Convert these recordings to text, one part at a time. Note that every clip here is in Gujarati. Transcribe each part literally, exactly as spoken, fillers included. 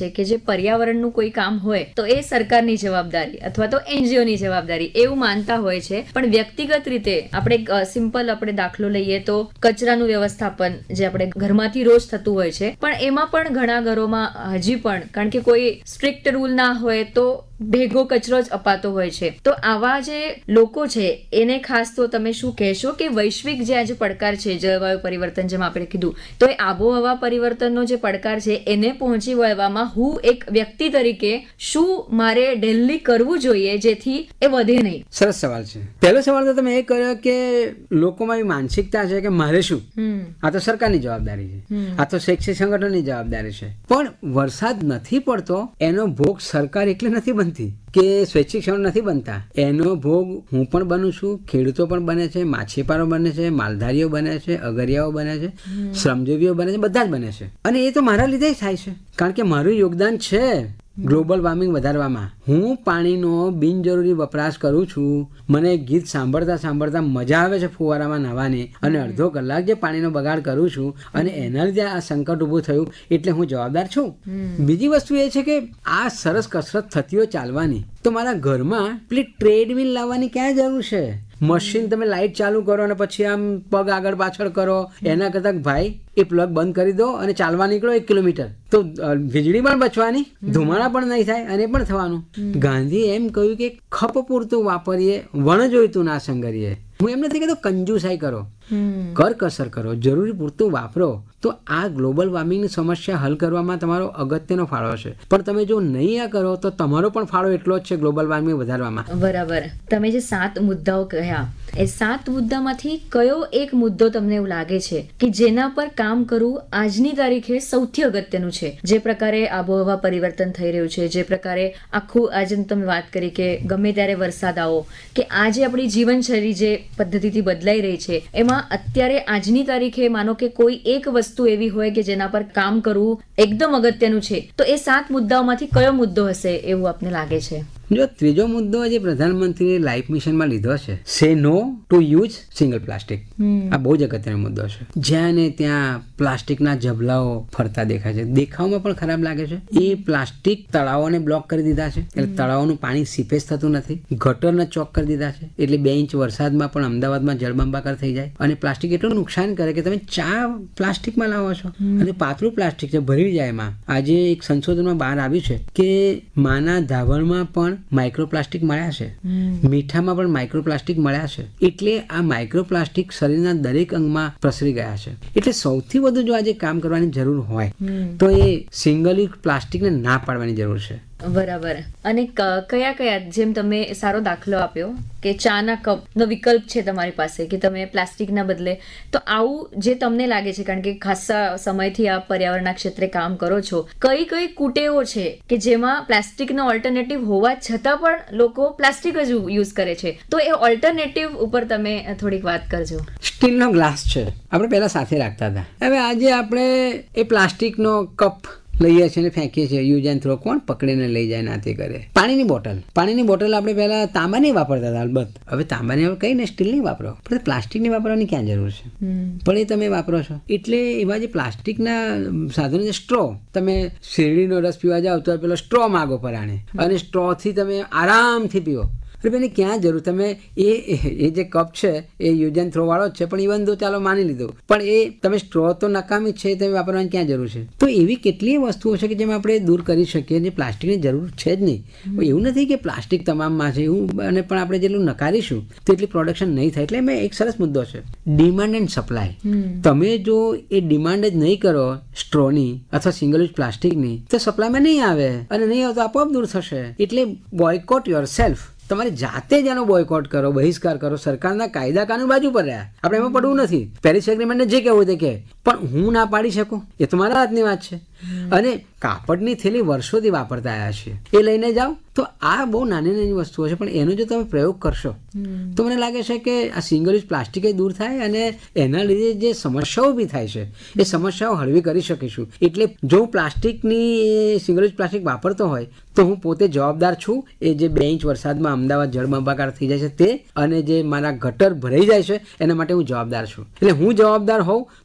છે કે જે પર્યાવરણનું કોઈ કામ હોય તો એ સરકારની જવાબદારી અથવા તો એનજીઓની જવાબદારી એવું માનતા હોય છે, પણ વ્યક્તિગત રીતે આપણે સિમ્પલ આપણે દાખલો લઈએ તો કચરાનું વ્યવસ્થાપન જે આપણે ઘરમાંથી રોજ થતું હોય છે, પણ એમાં પણ ઘણા ઘરોમાં હજી પણ કારણ કે કોઈ સ્ટ્રિક્ટ રૂલ ના હોય તો ભેગો કચરો જ અપાતો હોય છે. તો આવા જે લોકો છે એને ખાસ તો તમે શું કહેશો કે વૈશ્વિક જે આજે પડકાર છે જળવાયુ પરિવર્તન જેમ આપણે કીધું, તો એ આબોહવા પરિવર્તનનો જે પડકાર છે એને પહોંચી વળવામાં હું એક વ્યક્તિ તરીકે શું મારે ડેલી કરવું જોઈએ જેથી એ વધે નહીં? સરસ સવાલ છે. પહેલો સવાલ તો તમે એ કર્યો કે લોકોમાં એવી માનસિકતા છે કે મારે શું, આ તો સરકારની જવાબદારી છે, આ તો શૈક્ષિક સંગઠનની જવાબદારી છે. પણ વરસાદ નથી પડતો એનો ભોગ સરકાર એટલે નથી બનતી કે સ્વૈચ્છિક સંગઠન નથી બનતા, એનો ભોગ હું પણ બનું છું, ખેડૂતો પણ બને છે, માછીમારો બને છે, માલધારીઓ બને છે, અગરિયાઓ બને છે, શ્રમજીવીઓ બને છે, બધા જ બને છે. અને એ તો મારા લીધે જ થાય છે કારણ કે મારું યોગદાન છે ગ્લોબલ વોર્મિંગ વધારવામાં. હું પાણીનો બિનજરૂરી વપરાશ કરું છું, મને ગીત સાંભળતા સાંભળતા મજા આવે છે ફુવારામાં નહાવાની, અને અડધો કલાક જે પાણીનો બગાડ કરું છું અને એના લીધે આ સંકટ ઊભું થયું એટલે હું જવાબદાર છું. બીજી વસ્તુ એ છે કે આ સરસ કસરત થતી હોય ચાલવાની, તો મારા ઘરમાં પેલી ટ્રેડમિલ લાવવાની ક્યાં જરૂર છે? મશીન તમે લાઇટ ચાલુ કરો અને પછી આમ પગ આગળ પાછળ કરો, એના કરતા ભાઈ એ પ્લગ બંધ કરી દો અને ચાલવા નીકળો એક કિલોમીટર, તો વીજળી પણ બચવાની, ધુમાડા પણ નહીં થાય અને પણ થવાનું. ગાંધી એમ કહ્યું કે ખપ પૂરતું વાપરીએ, વણ જોઈતું ના સંગરીએ. હું એમ નથી કહેતો કંજુસાઈ કરો, કરકસર કરો, જરૂરી પૂરતું વાપરો, તો આ ગ્લોબલ વોર્મિંગની સમસ્યા હલ કરવામાં તમારો અગત્યનો ફાળો છે. પણ તમે જો નહીં આ કરો તો તમારો પણ ફાળો એટલો જ છે ગ્લોબલ વોર્મિંગ વધારવામાં. બરાબર. તમે જે સાત મુદ્દાઓ કહ્યા એ સાત મુદ્દામાંથી કયો એક મુદ્દો તમને એવું લાગે છે કે જેના પર કામ કરવું આજની તારીખે સૌથી અગત્યનું છે? જે પ્રકારે આબોહવા પરિવર્તન થઈ રહ્યું છે, જે પ્રકારે આખું આજે તમે વાત કરી કે ગમે ત્યારે વરસાદ આવો, કે આજે આપણી જીવનશૈલી જે પદ્ધતિથી બદલાઈ રહી છે, એમાં અત્યારે આજની તારીખે માનો કે કોઈ એક વસ્તુ એવી હોય કે જેના પર કામ કરવું એકદમ અગત્યનું છે, તો એ સાત મુદ્દાઓમાંથી કયો મુદ્દો હશે એવું આપને લાગે છે? જો ત્રીજો મુદ્દો જે પ્રધાનમંત્રીએ લાઈફ મિશનમાં લીધો છે, સે no to use single plastic, આ બહુ જ અગત્યનો મુદ્દો છે. જ્યાં ને ત્યાં પ્લાસ્ટિકના જબલાઓ ફરતા દેખાય છે, દેખાવમાં પણ ખરાબ લાગે છે. એ પ્લાસ્ટિક તળાવોને બ્લોક કરી દીધા છે, એટલે તળાવોનું પાણી સીપેજ થતું નથી, ગટરને ચોક કરી દીધા છે, એટલે બે ઇંચ વરસાદમાં પણ અમદાવાદમાં જળબંબાકાર થઈ જાય. અને પ્લાસ્ટિક એટલું નુકસાન કરે કે તમે ચા પ્લાસ્ટિકમાં લાવો છો અને પાતળું પ્લાસ્ટિક છે, ભરી જાય એમાં. આજે એક સંશોધનમાં બહાર આવ્યું છે કે માના ધાવણમાં પણ માઇક્રોપ્લાસ્ટિક મળ્યા છે, મીઠામાં પણ માઇક્રોપ્લાસ્ટિક મળ્યા છે. એટલે આ માઇક્રોપ્લાસ્ટિક શરીરના દરેક અંગમાં પ્રસરી ગયા છે. એટલે સૌથી વધુ જો આજે કામ કરવાની જરૂર હોય તો એ સિંગલ યુઝ પ્લાસ્ટિકને ના પાડવાની જરૂર છે. બરાબર. અને કયા કયા, જેમ તમે સારો દાખલો આપ્યો કે ચાના કપ નો વિકલ્પ છે તમારી પાસે કે તમે પ્લાસ્ટિકના બદલે, તો આવું જે તમને લાગે છે કારણ કે ખાસા સમયથી આ પર્યાવરણના ક્ષેત્રે કામ કરો છો, કઈ કઈ કુટેવો છે કે જેમાં પ્લાસ્ટિકનો ઓલ્ટરનેટિવ હોવા છતાં પણ લોકો પ્લાસ્ટિક જ યુઝ કરે છે, તો એ ઓલ્ટરનેટિવ ઉપર તમે થોડીક વાત કરજો. સ્ટીલનો ગ્લાસ છે, આપણે પહેલા સાથે રાખતા હતા, હવે આજે આપણે એ પ્લાસ્ટિકનો કપ લઈએ છીએ ને ફેંકીએ છીએ, યુઝ એન્ડ થ્રો કોણ પકડીને લઈ જાય નાથી કરે. પાણીની બોટલ, પાણીની બોટલ આપણે પહેલા તાંબાની વાપરતા હતા, અલબત્ત હવે તાંબાની કઈ ને સ્ટીલની વાપરો, પણ પ્લાસ્ટિકની વાપરવાની ક્યાં જરૂર છે? પણ એ તમે વાપરો છો. એટલે એવા જે પ્લાસ્ટિકના સાધનો છે, સ્ટ્રો, તમે શેરડીનો રસ પીવા જાઓ તો પેલો સ્ટ્રો માગો પરાણે, અને સ્ટ્રોથી તમે આરામથી પીવો. એટલે એની ક્યાં જરૂર? તમે એ એ જે કપ છે એ યુઝ એન્ડ થ્રો વાળો જ છે, પણ ઇવન તો ચાલો માની લીધું, પણ એ તમે સ્ટ્રો તો નકામી છે, તમે વાપરવાની ક્યાં જરૂર છે? તો એવી કેટલીય વસ્તુઓ છે કે જેમાં આપણે દૂર કરી શકીએ, જે પ્લાસ્ટિકની જરૂર છે જ નહીં. એવું નથી કે પ્લાસ્ટિક તમામમાં છે એવું, અને પણ આપણે જેટલું નકારીશું તો એટલી પ્રોડક્શન નહીં થાય. એટલે મેં એક સરસ મુદ્દો છે, ડિમાન્ડ એન્ડ સપ્લાય. તમે જો એ ડિમાન્ડ જ નહીં કરો સ્ટ્રોની અથવા સિંગલ યુઝ પ્લાસ્ટિકની, તો સપ્લાયમાં નહીં આવે, અને નહીં આવે તો આપોઆપ દૂર થશે. એટલે બોયકોટ યોર સેલ્ફ, તમારી જાતે જ એનો બોયકોટ કરો, બહિષ્કાર કરો. સરકારના કાયદા કાનૂન બાજુ પર રહ્યા, આપણે એમાં પડવું નથી. પેરિસ એગ્રીમેન્ટને જે કહેવું તે કહે, પણ હું ના પાડી શકું, એ તો મારા હાથની વાત છે. અને કાપડની થેલી વર્ષોથી વાપરતા આવ્યા છીએ, એ લઈને જાઓ. તો આ બહુ નાની નાની વસ્તુઓ છે, પણ એનો જો તમે પ્રયોગ કરશો તો મને લાગે છે કે આ સિંગલ યુઝ પ્લાસ્ટિક દૂર થાય, અને એના લીધે જે સમસ્યાઓ ઊભી થાય છે એ સમસ્યાઓ હળવી કરી શકીશું. એટલે જો હું પ્લાસ્ટિકની સિંગલ યુઝ પ્લાસ્ટિક વાપરતો હોય તો હું પોતે જવાબદાર છું. એ જે બે ઇંચ વરસાદમાં અમદાવાદ જળબંબાકાર થઈ જાય છે તે, અને જે મારા ગટર ભરાઈ જાય છે એના માટે હું જવાબદાર છું. એટલે હું જવાબદાર હોઉં તેનો મતલબ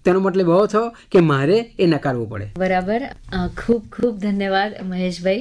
જવાબદારી બહુ થયો કે મારે એ નકારવું પડે. બરાબર. અ, ખૂબ ખૂબ ધન્યવાદ મહેશભાઈ.